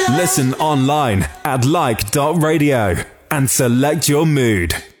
Listen online at like.radio and select your mood.